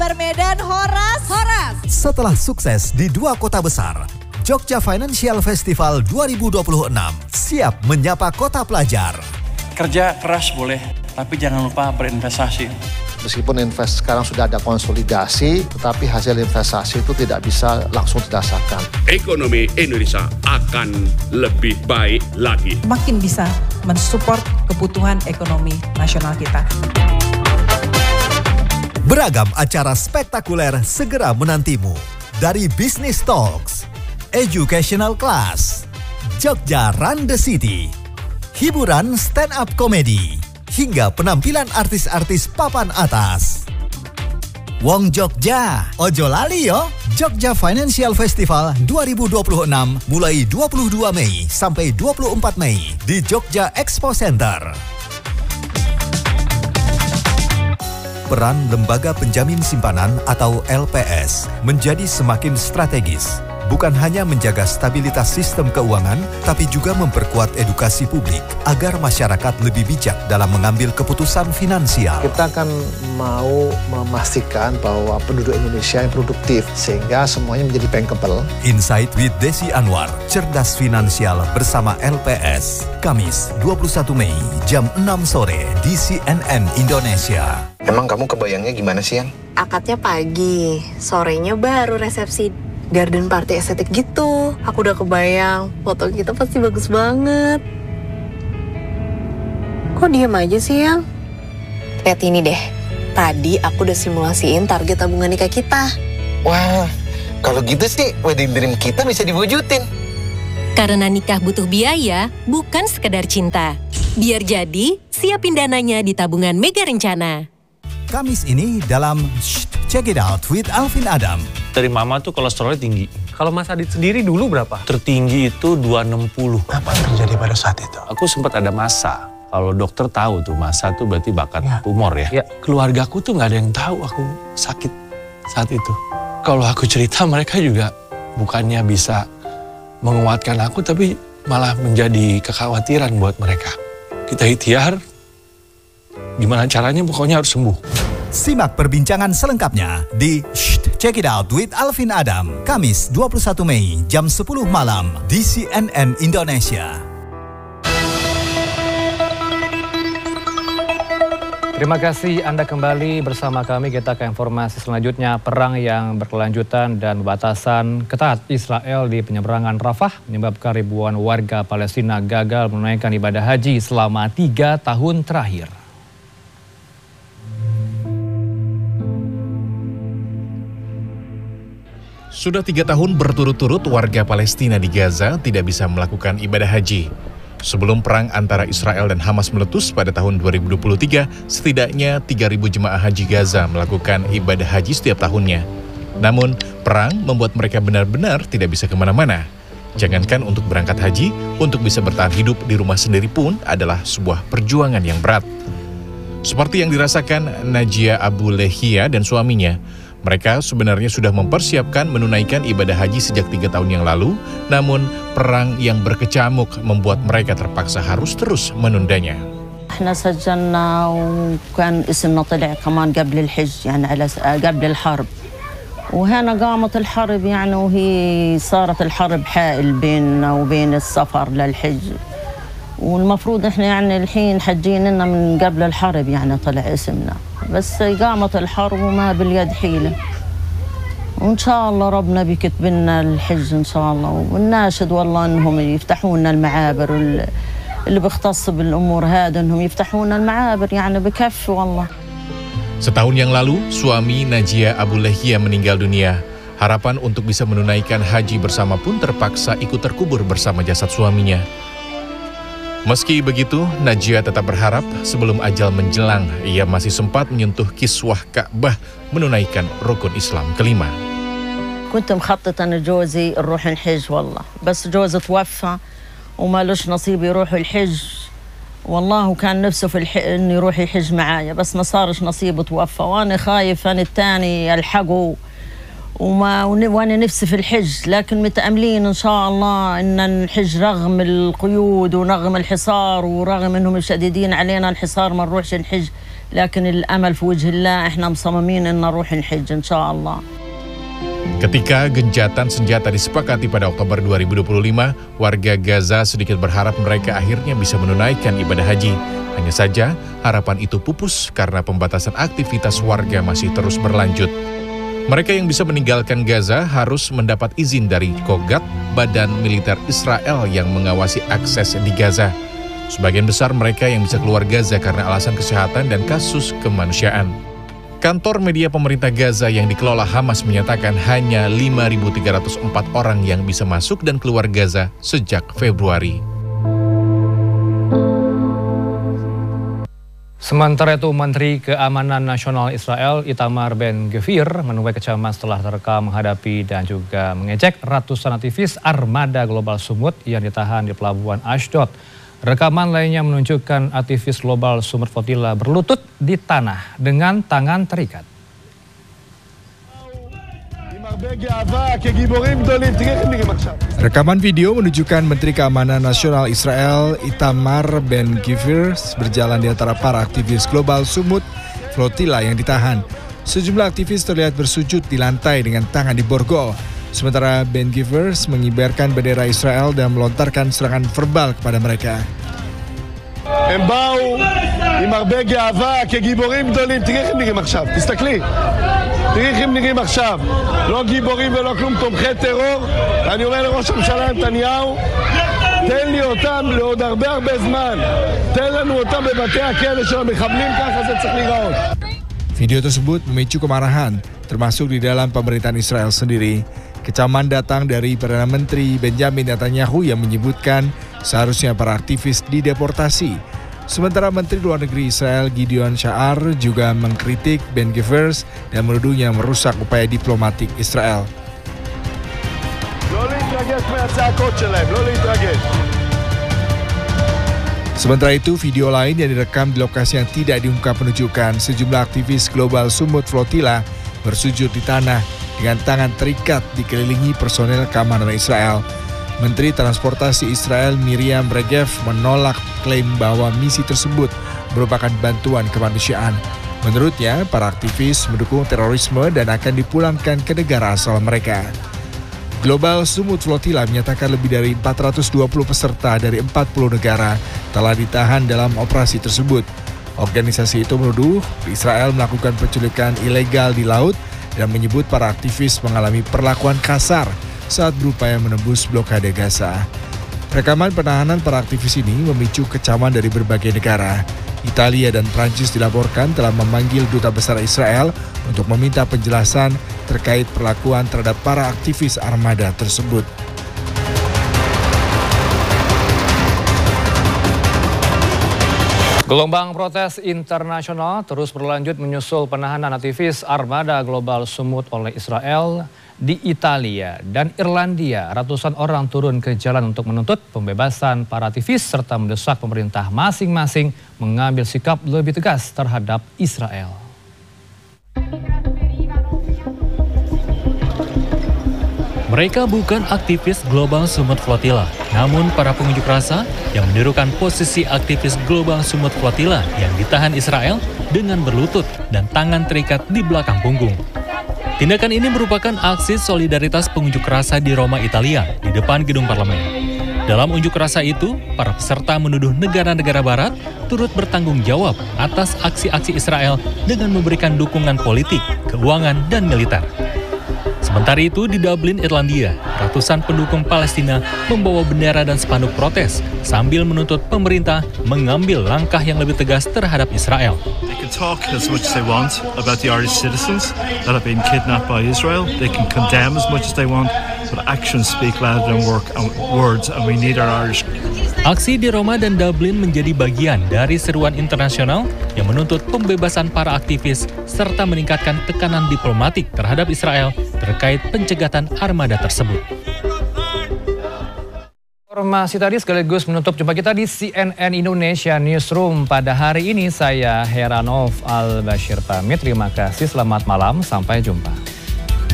Bermedan Horas. Setelah sukses di 2 kota besar, Jogja Financial Festival 2026 siap menyapa kota pelajar. Kerja keras boleh, tapi jangan lupa berinvestasi. Meskipun sekarang sudah ada konsolidasi, tetapi hasil investasi itu tidak bisa langsung dirasakan. Ekonomi Indonesia akan lebih baik lagi. Makin bisa mensupport kebutuhan ekonomi nasional kita. Beragam acara spektakuler segera menantimu. Dari Business Talks, Educational Class, Jogja Run the City, hiburan stand-up comedy, hingga penampilan artis-artis papan atas. Wong Jogja, ojo lali yo. Jogja Financial Festival 2026 mulai 22 Mei sampai 24 Mei di Jogja Expo Center. Peran Lembaga Penjamin Simpanan atau LPS menjadi semakin strategis. Bukan hanya menjaga stabilitas sistem keuangan, tapi juga memperkuat edukasi publik agar masyarakat lebih bijak dalam mengambil keputusan finansial. Kita kan mau memastikan bahwa penduduk Indonesia yang produktif, sehingga semuanya menjadi bankable. Insight with Desi Anwar, cerdas finansial bersama LPS. Kamis 21 Mei jam 6 sore di CNN Indonesia. Emang kamu kebayangnya gimana sih, Yang? Akadnya pagi, sorenya baru resepsi. Garden party estetik gitu. Aku udah kebayang, foto kita pasti bagus banget. Kok diem aja sih, Yang? Lihat ini deh. Tadi aku udah simulasiin target tabungan nikah kita. Wah, kalau gitu sih wedding dream kita bisa diwujudin. Karena nikah butuh biaya, bukan sekedar cinta. Biar jadi, siapin dananya di tabungan Mega Rencana. Kamis ini dalam Check It Out with Alvin Adam. Dari mama tuh kolesterolnya tinggi. Kalau Mas Adit sendiri dulu berapa? Tertinggi itu 260. Apa yang terjadi pada saat itu? Aku sempat ada masa. Kalau dokter tahu tuh masa tuh berarti bakat tumor ya. Keluargaku tuh nggak ada yang tahu aku sakit saat itu. Kalau aku cerita mereka juga bukannya bisa menguatkan aku, tapi malah menjadi kekhawatiran buat mereka. Kita ikhtiar, gimana caranya pokoknya harus sembuh. Simak perbincangan selengkapnya di Check It Out with Alvin Adam. Kamis 21 Mei jam 10 malam di CNN Indonesia. Terima kasih Anda kembali bersama kami. Kita ke informasi selanjutnya. Perang yang berkelanjutan dan batasan ketat Israel di penyeberangan Rafah menyebabkan ribuan warga Palestina gagal menunaikan ibadah haji selama 3 tahun terakhir. Sudah 3 tahun berturut-turut warga Palestina di Gaza tidak bisa melakukan ibadah haji. Sebelum perang antara Israel dan Hamas meletus pada tahun 2023, setidaknya 3.000 jemaah haji Gaza melakukan ibadah haji setiap tahunnya. Namun, perang membuat mereka benar-benar tidak bisa kemana-mana. Jangankan untuk berangkat haji, untuk bisa bertahan hidup di rumah sendiri pun adalah sebuah perjuangan yang berat. Seperti yang dirasakan Najia Abu Lehia dan suaminya, mereka sebenarnya sudah mempersiapkan menunaikan ibadah haji sejak 3 tahun yang lalu, namun perang yang berkecamuk membuat mereka terpaksa harus terus menundanya. احنا سجلنا وكان اسمنا طلع كمان قبل الحج يعني على قبل الحرب. وهنا قامت الحرب يعني وهي صارت الحرب حائل بيننا وبين السفر للحج. والمفروض احنا يعني الحين حجين لنا من قبل الحرب يعني طلع اسمنا. بس قامت الحرب وما باليد حيلة. وإن شاء الله ربنا بيكتب لنا الحج إن شاء الله. والناشد والله إنهم يفتحوا لنا المعابر اللي بيختص بالأمور هذا إنهم يفتحوا لنا المعابر يعني بكفي والله. Setahun yang lalu, suami Najia Abu Lehia meninggal dunia. Harapan untuk bisa menunaikan haji bersama pun terpaksa ikut terkubur bersama jasad suaminya. Meski begitu, Najia tetap berharap sebelum ajal menjelang, ia masih sempat menyentuh kiswah Ka'bah menunaikan rukun Islam kelima. كنت مخططة أن جوزي نروح الحج والله، بس جوزي توفى وما لش نصيب يروح الحج. والله وكان نفسه إنه يروح يحج معايا، بس ما صارش نصيب توفى، وأنا خايف أنا الثاني ألحقه وأنا نفسي في الحج، لكن متأملين إن شاء الله إن الحج رغم القيود ورغم الحصار ورغم إنهم شديدين علينا الحصار ما نروحش الحج لكن الأمل في وجه الله إحنا مصممين إن نروح الحج إن شاء الله. Ketika gencatan senjata disepakati pada Oktober 2025, warga Gaza sedikit berharap mereka akhirnya bisa menunaikan ibadah haji. Hanya saja, harapan itu pupus karena pembatasan aktivitas warga masih terus berlanjut. Mereka yang bisa meninggalkan Gaza harus mendapat izin dari Kogat, badan militer Israel yang mengawasi akses di Gaza. Sebagian besar mereka yang bisa keluar Gaza karena alasan kesehatan dan kasus kemanusiaan. Kantor media pemerintah Gaza yang dikelola Hamas menyatakan hanya 5.304 orang yang bisa masuk dan keluar Gaza sejak Februari. Sementara itu, Menteri Keamanan Nasional Israel Itamar Ben-Gvir menuai kecaman setelah terkam menghadapi dan juga mengejek ratusan aktivis armada Global Sumut yang ditahan di Pelabuhan Ashdod. Rekaman lainnya menunjukkan aktivis Global Sumut Flotilla berlutut di tanah dengan tangan terikat. Rekaman video menunjukkan Menteri Keamanan Nasional Israel Itamar Ben-Gvir berjalan di antara para aktivis Global Sumut Flotilla yang ditahan. Sejumlah aktivis terlihat bersujud di lantai dengan tangan diborgol. Sementara Ben-Gvir mengibarkan bendera Israel dan melontarkan serangan verbal kepada mereka. הם באו עם הרבה גאווה כגיבורים גדולים. תראי איך הם נראים עכשיו, תסתכלי. תראי איך הם נראים עכשיו. לא גיבורים ולא כלום, תומכי טרור. אני אומר לראש הממשלה נתניהו, תן לי אותם לעוד הרבה זמן. תן לנו אותם בבתי הכלא של המחבלים, ככה זה צריך להיראות. Video tersebut memicu kemarahan, termasuk di dalam pemerintahan Israel sendiri. Kecaman datang dari Perdana Menteri Benjamin Netanyahu yang menyebutkan seharusnya para aktivis dideportasi. Sementara Menteri Luar Negeri Israel Gideon Sa'ar juga mengkritik Ben-Gvir dan menuduhnya merusak upaya diplomatik Israel. Sementara itu, video lain yang direkam di lokasi yang tidak diungkap menunjukkan sejumlah aktivis Global Sumut Flotilla bersujud di tanah dengan tangan terikat dikelilingi personel keamanan Israel. Menteri Transportasi Israel Miriam Regev menolak klaim bahwa misi tersebut merupakan bantuan kemanusiaan. Menurutnya, para aktivis mendukung terorisme dan akan dipulangkan ke negara asal mereka. Global Sumut Flotilla menyatakan lebih dari 420 peserta dari 40 negara telah ditahan dalam operasi tersebut. Organisasi itu menuduh Israel melakukan penculikan ilegal di laut dan menyebut para aktivis mengalami perlakuan kasar saat berupaya menembus blokade Gaza. Rekaman penahanan para aktivis ini memicu kecaman dari berbagai negara. Italia dan Prancis dilaporkan telah memanggil Duta Besar Israel untuk meminta penjelasan terkait perlakuan terhadap para aktivis armada tersebut. Gelombang protes internasional terus berlanjut menyusul penahanan aktivis armada Global Sumut oleh Israel di Italia dan Irlandia. Ratusan orang turun ke jalan untuk menuntut pembebasan para aktivis serta mendesak pemerintah masing-masing mengambil sikap lebih tegas terhadap Israel. Mereka bukan aktivis Global Sumut Flotilla, namun para pengunjuk rasa yang menirukan posisi aktivis Global Sumut Flotilla yang ditahan Israel dengan berlutut dan tangan terikat di belakang punggung. Tindakan ini merupakan aksi solidaritas pengunjuk rasa di Roma, Italia, di depan gedung parlemen. Dalam unjuk rasa itu, para peserta menuduh negara-negara barat turut bertanggung jawab atas aksi-aksi Israel dengan memberikan dukungan politik, keuangan, dan militer. Sementara itu, di Dublin, Irlandia, ratusan pendukung Palestina membawa bendera dan spanduk protes sambil menuntut pemerintah mengambil langkah yang lebih tegas terhadap Israel. They can talk as much as they want about the Irish citizens that have been kidnapped by Israel. They can condemn as much as they want, but actions speak louder than words, and we need our Irish. Aksi di Roma dan Dublin menjadi bagian dari seruan internasional yang menuntut pembebasan para aktivis serta meningkatkan tekanan diplomatik terhadap Israel terkait pencegatan armada tersebut. Informasi tadi sekaligus menutup jumpa kita di CNN Indonesia Newsroom pada hari ini. Saya Heranov Al-Bashir pamit. Terima kasih, selamat malam, sampai jumpa.